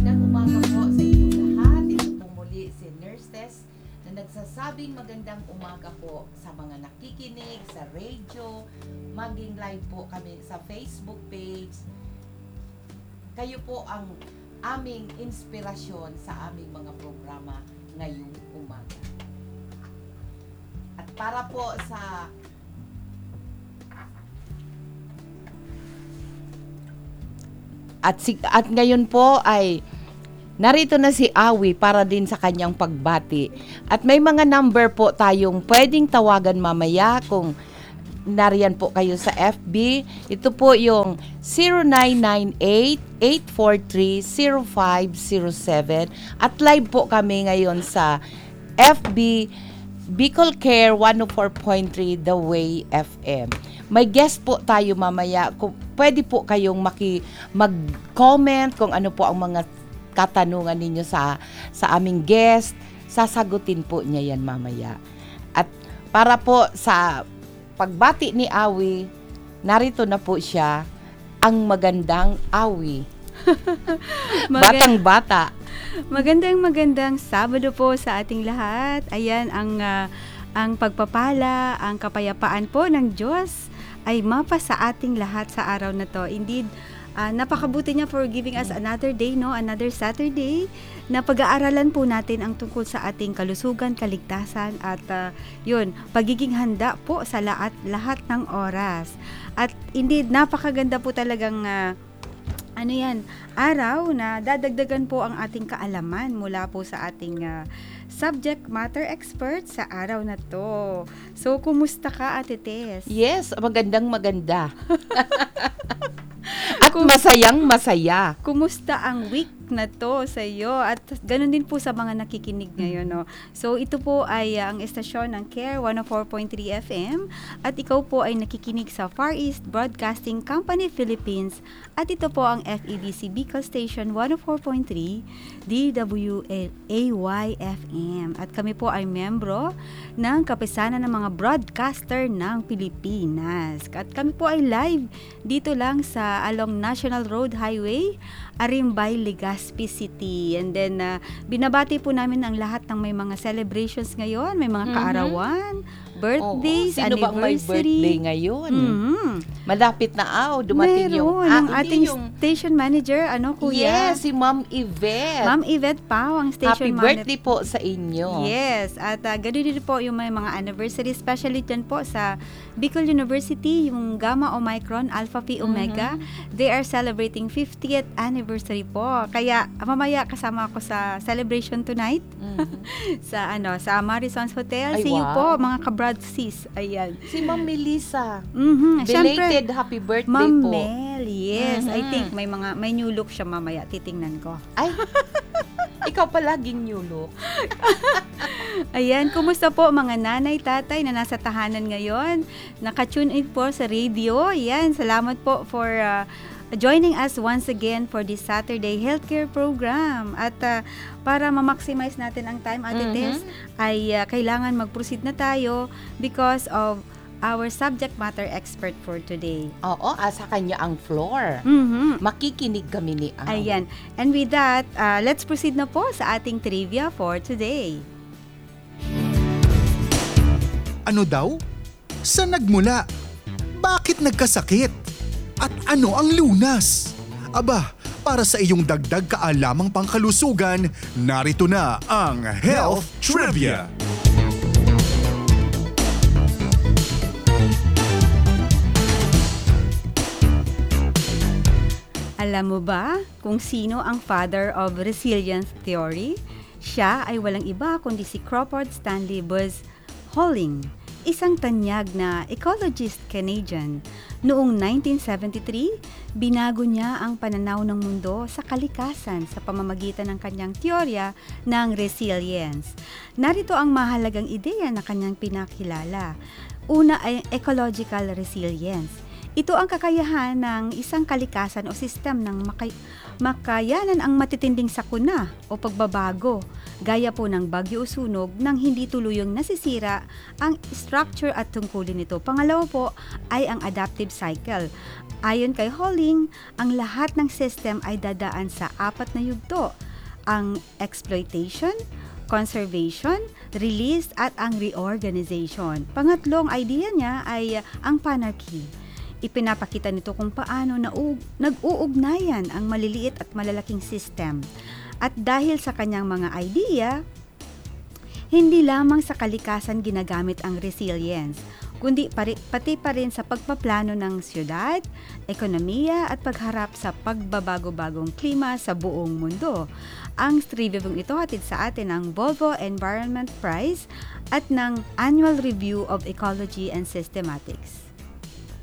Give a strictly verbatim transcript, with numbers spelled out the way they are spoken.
Magandang umaga po sa inyong lahat. Ito po muli si Nurse Tess na nagsasabing magandang umaga po sa mga nakikinig sa radio, maging live po kami sa Facebook page. Kayo po ang aming inspirasyon sa aming mga programa ngayong umaga. At para po sa At, si, at ngayon po ay narito na si Awi para din sa kanyang pagbati. At may mga number po tayong pwedeng tawagan mamaya kung nariyan po kayo sa F B. Ito po yung zero nine nine eight, eight four three, zero five zero seven. At live po kami ngayon sa F B Bicol Care one oh four point three The Way F M. May guest po tayo mamaya. Kung pwede po kayong maki mag-comment kung ano po ang mga katanungan ninyo sa sa aming guest. Sasagutin po niya yan mamaya. At para po sa pagbati ni Awi, narito na po siya, ang magandang Awi. Batang bata. Magandang magandang Sabado po sa ating lahat. Ayan ang uh, ang pagpapala, ang kapayapaan po ng Diyos ay mapa sa ating lahat sa araw na to. Indeed, uh, napakabuti niya for giving us another day, no? Another Saturday na pag-aaralan po natin ang tungkol sa ating kalusugan, kaligtasan at uh, yun, pagiging handa po sa lahat, lahat ng oras. At indeed, napakaganda po talagang uh, ano yan, araw na dadagdagan po ang ating kaalaman mula po sa ating uh, subject matter expert sa araw na to. So, kumusta ka, Ate Tess? Yes, magandang maganda. At masayang masaya. Kumusta ang week na to sa iyo? At ganun din po sa mga nakikinig ngayon, no? So, ito po ay uh, ang estasyon ng Care one oh four point three F M at ikaw po ay nakikinig sa Far East Broadcasting Company Philippines at ito po ang F E B C Bicol Station one oh four point three D W A Y F M. At kami po ay membro ng Kapisanan ng mga Broadcaster ng Pilipinas. At kami po ay live dito lang sa along National Road Highway, Arimbay, Legazpi City. And then, uh, binabati po namin ang lahat ng may mga celebrations ngayon, may mga kaarawan, birthdays, Oo, sino anniversary. Sino ba may birthday ngayon? Mm-hmm. Malapit na aw, dumating Meron, yung... ang Ah, ating yung, station manager, ano kuya? Yes, si Ma'am Yvette. Ma'am Yvette Pao, ang station Happy manager. birthday po sa inyo. Yes, at uh, ganoon din po yung may mga anniversary, especially dyan po sa Bicol University, yung Gamma Omicron, Alpha Phi Omega. Mm-hmm. They are celebrating fiftieth anniversary po. Kaya mamaya kasama ako sa celebration tonight. Mm-hmm. sa ano sa Marison's Hotel. Ay, See you wow. po, mga kabradsis. Ayan. Si Ma'am Melissa. Mm-hmm. Belated happy birthday Ma'am po. Mel, yes. Mm-hmm. I think may mga may new look siya mamaya. Titingnan ko. Ay, ikaw palaging new look. Ayan, kumusta po mga nanay, tatay na nasa tahanan ngayon? Naka-tune in po sa radio. Ayan, salamat po for uh, joining us once again for this Saturday Healthcare Program. At uh, para ma-maximize natin ang time, Ate mm-hmm. Tess, ay uh, kailangan mag-proceed na tayo because of our subject matter expert for today. Oo, asa kanya ang floor. Mm-hmm. Makikinig kami ni Aw. Ayan. And with that, uh, let's proceed na po sa ating trivia for today. Ano daw? Saan nagmula? Bakit nagkasakit? At ano ang lunas? Aba, para sa iyong dagdag kaalamang pangkalusugan, narito na ang Health Trivia. Alam mo ba kung sino ang father of resilience theory? Siya ay walang iba kundi si Crawford Stanley Buzz Holling, isang tanyag na ecologist Canadian. Noong nineteen seventy-three, binago niya ang pananaw ng mundo sa kalikasan sa pamamagitan ng kanyang teorya ng resilience. Narito ang mahalagang ideya na kanyang pinakilala. Una ay ecological resilience. Ito ang kakayahan ng isang kalikasan o sistem ng makay- makayanan ang matitinding sakuna o pagbabago, gaya po ng bagyo o sunog nang hindi tuluyang nasisira ang structure at tungkulin nito. Pangalawa po ay ang adaptive cycle. Ayon kay Holling, ang lahat ng system ay dadaan sa apat na yugto: ang exploitation, conservation, release, at ang reorganization. Pangatlong idea niya ay uh, ang panarchy. Ipinapakita nito kung paano naug- nag-uugnayan ang maliliit at malalaking system. At dahil sa kanyang mga idea, hindi lamang sa kalikasan ginagamit ang resilience, kundi pari, pati pa rin sa pagpaplano ng siyudad, ekonomiya at pagharap sa pagbabago-bagong klima sa buong mundo. Ang reviewing ito hatid sa atin ng Volvo Environment Prize at ng Annual Review of Ecology and Systematics.